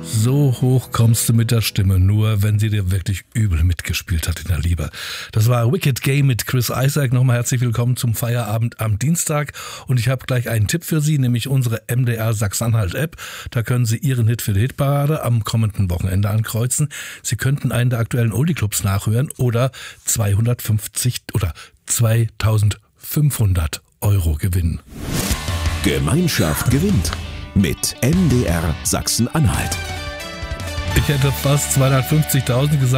So hoch kommst du mit der Stimme nur, wenn sie dir wirklich übel mitgespielt hat in der Liebe. Das war Wicked Game mit Chris Isaak. Nochmal herzlich willkommen zum Feierabend am Dienstag. Und ich habe gleich einen Tipp für Sie, nämlich unsere MDR Sachsen-Anhalt-App. Da können Sie Ihren Hit für die Hitparade am kommenden Wochenende ankreuzen. Sie könnten einen der aktuellen Oldie-Clubs nachhören oder 250 oder 2500 € gewinnen. Gemeinschaft gewinnt mit MDR Sachsen-Anhalt. Ich hätte fast 250.000 gesagt.